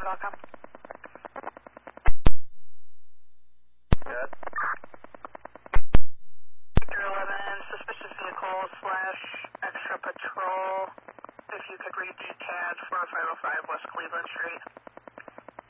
welcome. Good. Victor 11, suspicious vehicle / extra patrol. If you could read the CAD for 505 West Cleveland Street.